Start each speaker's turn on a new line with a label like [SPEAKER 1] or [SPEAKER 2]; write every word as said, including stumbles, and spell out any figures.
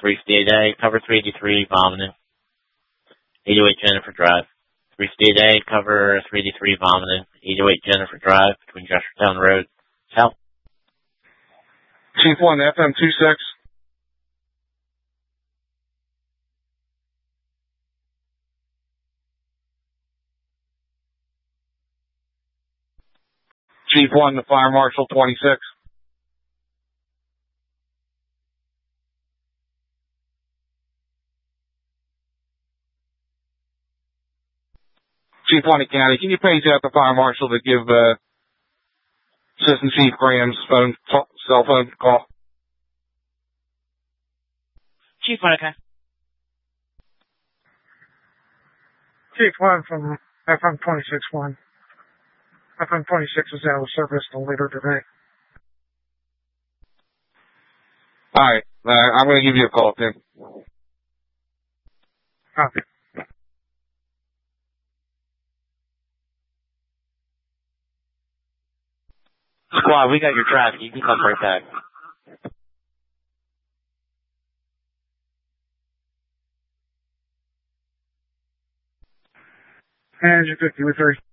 [SPEAKER 1] three state A, cover three eighty-three, vomiting. eight oh eight Jennifer Drive. three state A, cover three eighty-three, vomiting. eight oh eight Jennifer Drive, between Jessertown Road, south.
[SPEAKER 2] Chief one, F M two six. Chief one, the Fire Marshal twenty-six. Chief one to County, can you page out the Fire Marshal to give uh, Assistant Chief Graham's phone, cell phone call?
[SPEAKER 1] Chief one, okay.
[SPEAKER 3] Chief one from F M twenty-six one. F M twenty-six is out of service till later today.
[SPEAKER 2] Alright, uh, I'm going to give you a call, Tim.
[SPEAKER 3] Copy.
[SPEAKER 1] Squad, we got your traffic. You can come right back.
[SPEAKER 3] And you're fifty with three.